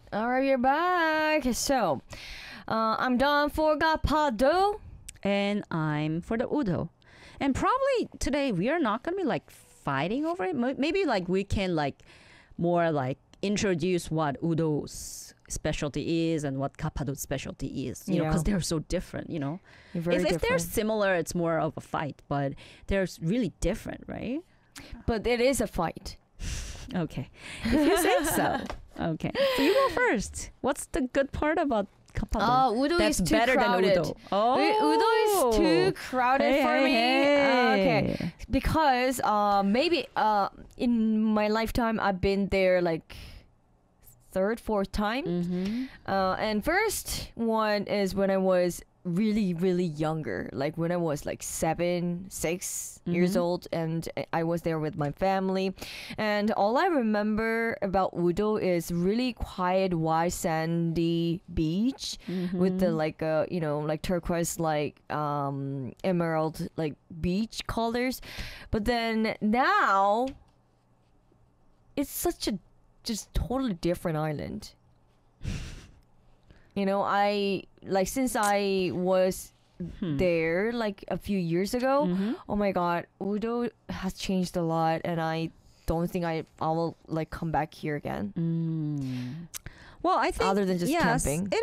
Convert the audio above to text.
All right, we're back. So, I'm done for Gapado. And I'm for the Udo. And probably today we are not going to be like fighting over it. Maybe like we can like more like introduce what Udo's specialty is and what Kapado's specialty is, you know, because they're so different, you know. If they're similar, it's more of a fight, but they're really different, right? But it is a fight. Okay. If you say so. Okay. So you go first. What's the good part about Kapado? Udo That's is too better crowded. than Udo. Oh. Udo is too crowded for me. Hey. Okay. Because maybe in my lifetime I've been there like third, fourth time. Mm-hmm. And first one is when I was really, really younger, like when I was like 7, 6 years old, and I was there with my family. And all I remember about Udo is really quiet, white, sandy beach with the like like turquoise, like emerald, like beach colors. But then now it's such a just totally different island. You know, I like since I was there like a few years ago. Oh my God, Udo has changed a lot, and I don't think I will like come back here again. Well, I think Other than just camping. It